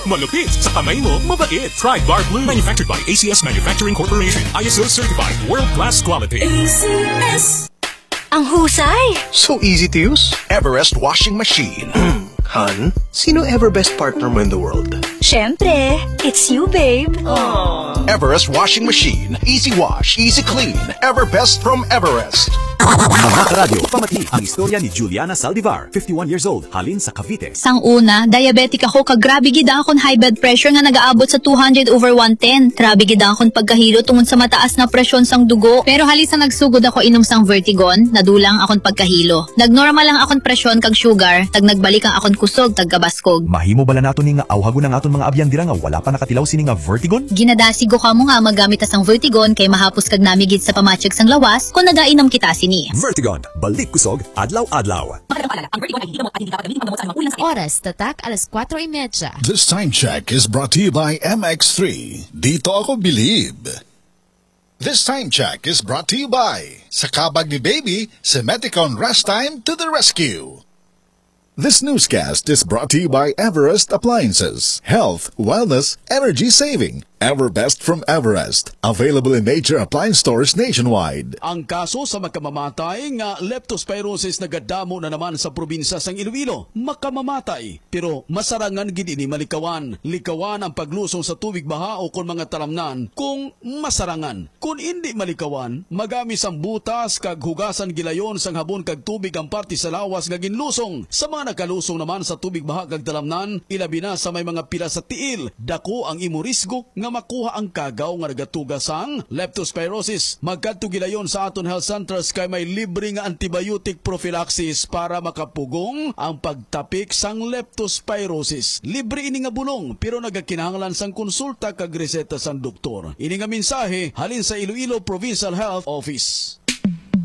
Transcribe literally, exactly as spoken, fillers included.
Malupit sa kamay mo, mabait. Try Bar Blue, manufactured by A C S Manufacturing Corporation. I S O certified, world-class quality. A C S. Ang husay! So easy to use. Everest washing machine. Han, sino ever best partner mo in the world? Siyempre, it's you, babe. Aww. Everest washing machine. Easy wash, easy clean. Everbest from Everest. Mga karadyo, pamati ang istorya ni Juliana Saldivar, fifty-one years old, halin sa Cavite. Sang una, diabetic ako, kag grabe gid akon high blood pressure nga nagaabot sa two hundred over one ten. Grabe gid akon pagkahilo tungod sa mataas na presyon sang dugo. Pero halisa nagsugod ako inom sang Vertigon, nadulang akon pagkahilo. Nagnormal lang akon presyon kag sugar, tag nagbalik ang akon kusog tag kabaskog. Mahimo bala nato ni nga awhago na aton mga abyan dira nga wala pa nakatilaw sini nga Vertigon? Ginadasigo kamo nga magamit sang Vertigon kay mahapos kag namigid sa pamatyag sang lawas kung nagainom kita sini. Vertigon, balik kusog, adlaw-adlaw. Oras, tatak, alas kwatro y media. This time check is brought to you by M X three. Dito ako believe. This time check is brought to you by sa kabag ni Baby, Semeticon Rest Time to the rescue. This newscast is brought to you by Everest Appliances. Health, wellness, energy saving. Everbest from Everest. Available in major appliance stores nationwide. Ang kaso sa makamamatay nga leptospirosis nagadamo na naman sa probinsya sang Iloilo. Makamamatay, pero masarangan gid ini malikawan. Likawan ang paglusong sa tubig baha o kon mga talamnan kung masarangan. Kung hindi malikawan, magamis ang butas kag hugasan gilayon sang habon kag tubig ang parte sa lawas nga ginlusong. Sa mga nakalusong naman sa tubig baha kag talamnan, ilabi na sa may mga pila sa tiil, dako ang imo risgo nga makuha ang kagaw nga nagatugas sang leptospirosis. Magkadto gilayon sa aton health centers kay may libre nga antibiotic prophylaxis para makapugong ang pagtapik sang leptospirosis. Libre ini nga bulong pero nagakinahanglan sang konsulta kag reseta sang doktor. Ini nga mensahe halin sa Iloilo Provincial Health Office.